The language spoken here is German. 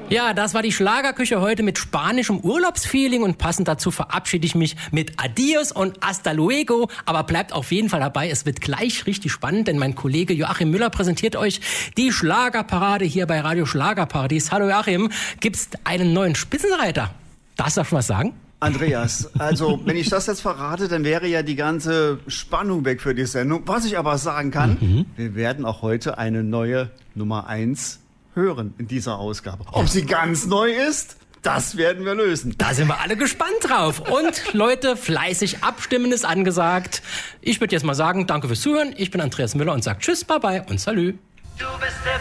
Ja, das war die Schlagerküche heute mit spanischem Urlaubsfeeling und passend dazu verabschiede ich mich mit Adios und Hasta luego. Aber bleibt auf jeden Fall dabei, es wird gleich richtig spannend, denn mein Kollege Joachim Müller präsentiert euch die Schlagerparade hier bei Radio Schlagerparadies. Hallo Joachim, gibt's einen neuen Spitzenreiter? Darfst du schon was sagen? Andreas, also wenn ich das jetzt verrate, dann wäre ja die ganze Spannung weg für die Sendung. Was ich aber sagen kann, wir werden auch heute eine neue Nummer 1 hören in dieser Ausgabe. Ob sie ganz neu ist, das werden wir lösen. Da sind wir alle gespannt drauf. Und Leute, fleißig abstimmen ist angesagt. Ich würde jetzt mal sagen, danke fürs Zuhören. Ich bin Andreas Müller und sage Tschüss, Bye-bye und Salü. Du bist der